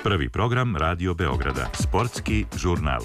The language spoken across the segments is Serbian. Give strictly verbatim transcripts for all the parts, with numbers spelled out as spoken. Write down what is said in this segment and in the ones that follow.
Prvi program Radio Beograda, sportski žurnal.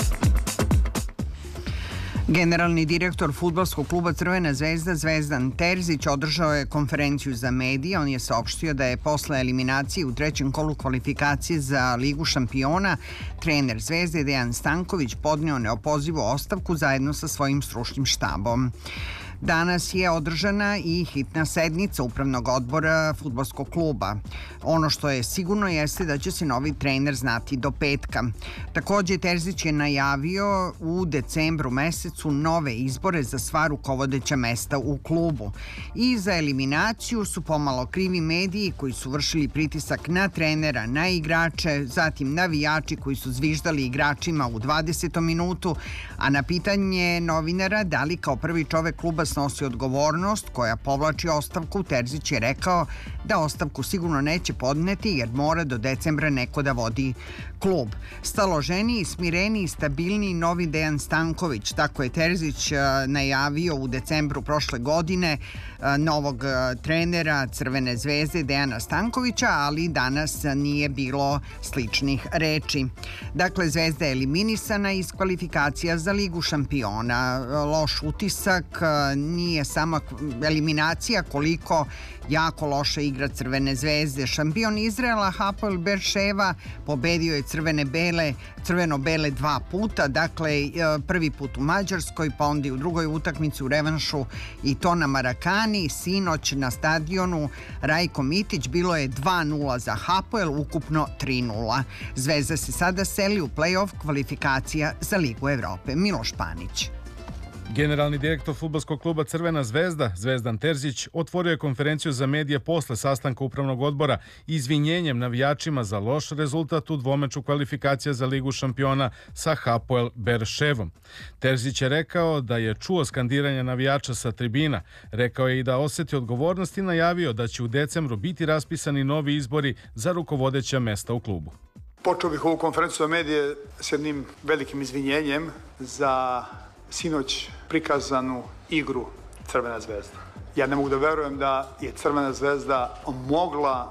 Generalni direktor fudbalskog kluba Crvena zvezda Zvezdan Terzić održao je konferenciju za medije. On je saopštio da je posle eliminacije u trećem kolu kvalifikacije za Ligu šampiona trener Zvezde Dejan Stanković podneo neopozivu ostavku zajedno sa svojim stručnim štabom. Danas je održana i hitna sednica Upravnog odbora fudbalskog kluba. Ono što je sigurno jeste da će se novi trener znati do petka. Takođe, Terzić je najavio u decembru mesecu nove izbore za sva rukovodeća mesta u klubu. I za eliminaciju su pomalo krivi mediji koji su vršili pritisak na trenera, na igrače, zatim navijači koji su zviždali igračima u dvadesetom minutu, a na pitanje novinara da li kao prvi čovek kluba snosi odgovornost koja povlači ostavku, Terzić je rekao da ostavku sigurno neće podneti jer mora do decembra neko da vodi klub. Staloženiji, smireniji, stabilniji novi Dejan Stanković, tako je Terzić najavio u decembru prošle godine novog trenera Crvene zvezde Dejana Stankovića, ali danas nije bilo sličnih reči. Dakle, Zvezda je eliminisana iz kvalifikacija za Ligu šampiona. Loš utisak, nije sama eliminacija, koliko jako loša igra Crvene zvezde. Šampion Izraela Hapoel Berševa pobedio je crvene-bele, crveno-bele dva puta, dakle prvi put u Mađarskoj, pa onda i u drugoj utakmici u revanšu i to na Marakani. Sinoć na stadionu Rajko Mitić bilo je dva nula za Hapoel, ukupno tri nula. Zvezda se sada seli u play-off kvalifikacija za Ligu Evrope. Miloš Panić. Generalni direktor fudbalskog kluba Crvena zvezda, Zvezdan Terzić, otvorio je konferenciju za medije posle sastanka Upravnog odbora izvinjenjem navijačima za loš rezultat u dvomeču kvalifikacija za Ligu šampiona sa Hapoel Berševom. Terzić je rekao da je čuo skandiranje navijača sa tribina. Rekao je i da osjeti odgovornost i najavio da će u decembru biti raspisani novi izbori za rukovodeća mesta u klubu. Počeo bih ovu konferenciju za medije s jednim velikim izvinjenjem za sinoć prikazanu igru Crvena zvezda. Ja ne mogu da verujem da je Crvena zvezda mogla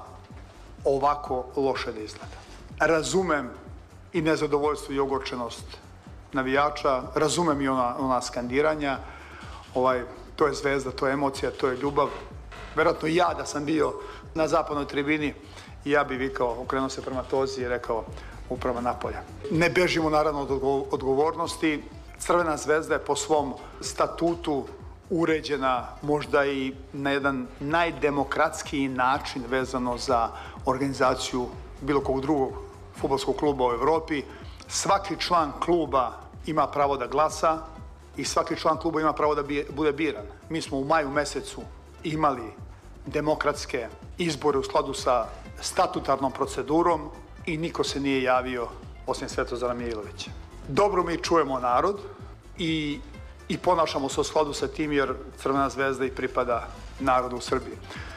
ovako loše da izgleda. Razumem i nezadovoljstvo i ogorčenost navijača, razumem i ona, ona skandiranja. Ovaj, to je zvezda, to je emocija, to je ljubav. Verovatno ja da sam bio na zapadnoj tribini, ja bih vikao, okrenuo se prema Tozi i rekao upravo napolja. Ne bežimo naravno od odgovornosti. Crvena zvezda je po svom statutu uređena možda i na jedan najdemokratskiji način vezano za organizaciju bilo kog drugog fudbalskog kluba u Evropi. Svaki član kluba ima pravo da glasa i svaki član kluba ima pravo da bude biran. Mi smo u maju mesecu imali demokratske izbore u skladu sa statutarnom procedurom i niko se nije javio osim Svetozara Milovića. Dobro mi čujemo narod i, i ponašamo se u skladu sa tim jer Crvena zvezda i pripada narodu u Srbiji.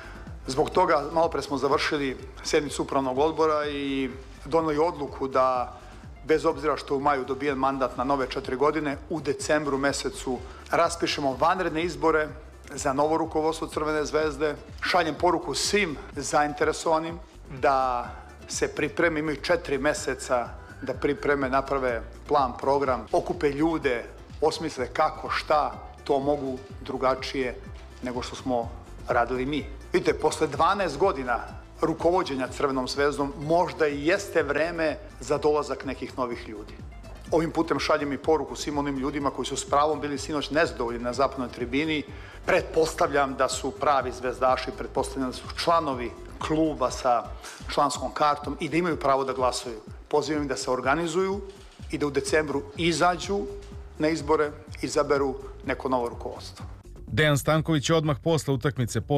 Zbog toga malo pre smo završili sednicu Upravnog odbora i doneli odluku da bez obzira što u maju dobijen mandat na nove četiri godine, u decembru mesecu raspišemo vanredne izbore za novo rukovodstvo Crvene zvezde. Šaljem poruku svim zainteresovanim da se pripreme, imaju četiri meseca da pripreme, naprave plan, program, okupe ljude, osmisle kako, šta, to mogu drugačije nego što smo radili mi. Vidite, posle dvanaest godina rukovođenja Crvenom zvezdom možda i jeste vreme za dolazak nekih novih ljudi. Ovim putem šaljem i poruku svim onim ljudima koji su s pravom bili sinoć nezadovoljni na zapadnoj tribini. Pretpostavljam da su pravi zvezdaši, pretpostavljam da su članovi kluba sa članskom kartom i da imaju pravo da glasaju. Pozivam ih da se organizuju i da u decembru izađu na izbore, izaberu neko novo rukovodstvo. Dejan Stanković je odmah posle utakmice